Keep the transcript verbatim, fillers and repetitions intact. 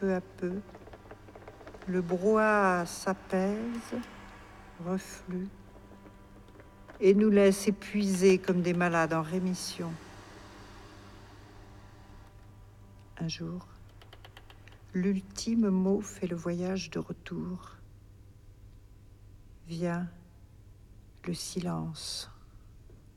peu à peu. Le brouhaha s'apaise, reflue, et nous laisse épuisés comme des malades en rémission. Un jour, l'ultime mot fait le voyage de retour. Vient le silence.